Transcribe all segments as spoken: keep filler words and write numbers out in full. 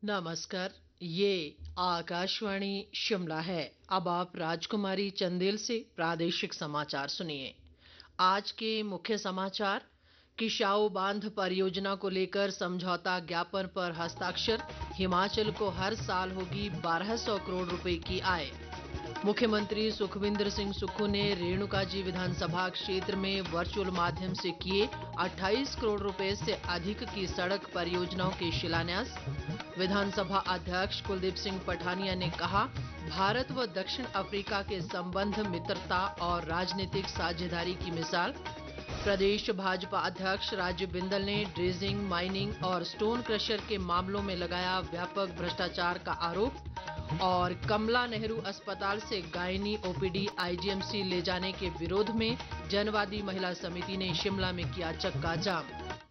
नमस्कार। ये आकाशवाणी शिमला है। अब आप राजकुमारी चंदेल से प्रादेशिक समाचार सुनिए। आज के मुख्य समाचार। किशाऊ बांध परियोजना को लेकर समझौता ज्ञापन पर हस्ताक्षर। हिमाचल को हर साल होगी बारह सौ करोड़ रुपए की आय। मुख्यमंत्री सुखविंदर सिंह सुक्खू ने रेणुकाजी विधानसभा क्षेत्र में वर्चुअल माध्यम से किए अट्ठाईस करोड़ रुपए से अधिक की सड़क परियोजनाओं के शिलान्यास। विधानसभा अध्यक्ष कुलदीप सिंह पठानिया ने कहा, भारत व दक्षिण अफ्रीका के संबंध मित्रता और राजनीतिक साझेदारी की मिसाल। प्रदेश भाजपा अध्यक्ष राजीव बिंदल ने ड्रेजिंग, माइनिंग और स्टोन क्रशर के मामलों में लगाया व्यापक भ्रष्टाचार का आरोप। और कमला नेहरू अस्पताल से गायनी ओपीडी आईजीएमसी ले जाने के विरोध में जनवादी महिला समिति ने शिमला में किया चक्का जाम।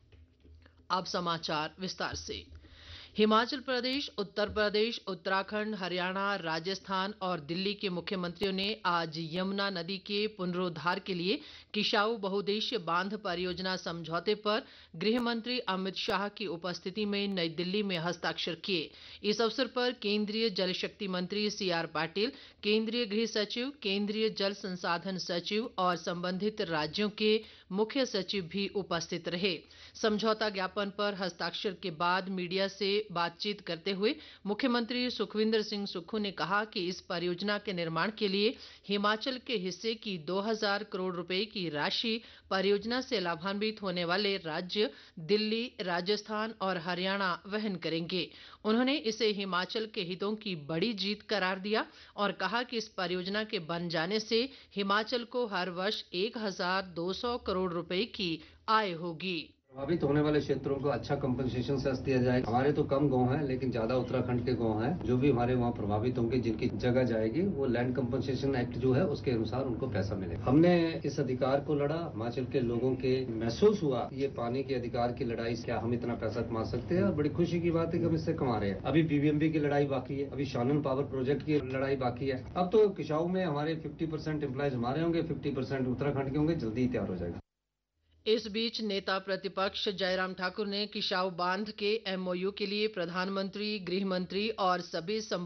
अब समाचार विस्तार से। हिमाचल प्रदेश, उत्तर प्रदेश, उत्तराखंड, हरियाणा, राजस्थान और दिल्ली के मुख्यमंत्रियों ने आज यमुना नदी के पुनरोद्धार के लिए किशाऊ बहुउद्देशीय बांध परियोजना समझौते पर गृह मंत्री अमित शाह की उपस्थिति में नई दिल्ली में हस्ताक्षर किए। इस अवसर पर केंद्रीय जल शक्ति मंत्री सी आर पाटिल, केंद्रीय गृह सचिव, केंद्रीय जल संसाधन सचिव और संबंधित राज्यों के मुख्य सचिव भी उपस्थित रहे। समझौता ज्ञापन पर हस्ताक्षर के बाद मीडिया से बातचीत करते हुए मुख्यमंत्री सुखविंदर सिंह सुक्खू ने कहा कि इस परियोजना के निर्माण के लिए हिमाचल के हिस्से की दो हज़ार करोड़ रुपए की राशि परियोजना से लाभान्वित होने वाले राज्य दिल्ली, राजस्थान और हरियाणा वहन करेंगे। उन्होंने इसे हिमाचल के हितों की बड़ी जीत करार दिया और कहा कि इस परियोजना के बन जाने से हिमाचल को हर वर्ष एक हजार दो सौ करोड़ रुपए की आय होगी। प्रभावित होने वाले क्षेत्रों को अच्छा कंपनसेशन सेस दिया जाए। हमारे तो कम गांव हैं, लेकिन ज्यादा उत्तराखंड के गांव हैं जो भी हमारे वहाँ प्रभावित होंगे, जिनकी जगह जाएगी, वो लैंड कंपनसेशन एक्ट जो है उसके अनुसार उनको पैसा मिलेगा। हमने इस अधिकार को लड़ा, हिमाचल के लोगों के महसूस हुआ ये पानी के अधिकार की लड़ाई से क्या हम इतना पैसा कमा सकते हैं, और बड़ी खुशी की बात है कि हम इससे कमा रहे हैं। अभी बीबीएमबी की लड़ाई बाकी है, अभी शानन पावर प्रोजेक्ट की लड़ाई बाकी है। अब तो किशाऊ में हमारे फिफ्टी परसेंट एम्प्लॉयज हमारे होंगे, फिफ्टी परसेंट उत्तराखंड के होंगे, जल्दी ही तैयार हो जाएगा। इस बीच नेता प्रतिपक्ष जयराम ठाकुर ने किशाऊ बांध के एमओयू के लिए प्रधानमंत्री, गृह मंत्री और सभी